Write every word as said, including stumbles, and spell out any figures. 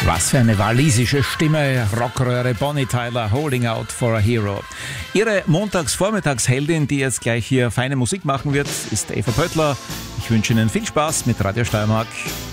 Was für eine walisische Stimme, Rockröhre Bonnie Tyler, Holding Out for a Hero. Ihre Montags-Vormittagsheldin, die jetzt gleich hier feine Musik machen wird, ist Eva Pöttler. Ich wünsche Ihnen viel Spaß mit Radio Steiermark.